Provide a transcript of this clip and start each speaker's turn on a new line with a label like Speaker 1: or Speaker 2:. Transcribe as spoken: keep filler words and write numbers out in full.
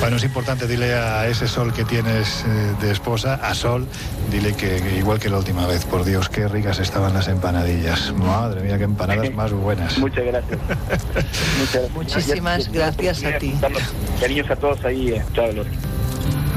Speaker 1: Bueno, es importante, dile a ese Sol que tienes eh, de esposa, a Sol, dile que, que igual que la última vez, por Dios, qué ricas estaban las empanadillas. Madre mía, qué empanadas más buenas.
Speaker 2: Muchas gracias. Muchas,
Speaker 3: Muchísimas gracias a ti.
Speaker 2: Cariños a todos ahí. Eh. Chao, Lore.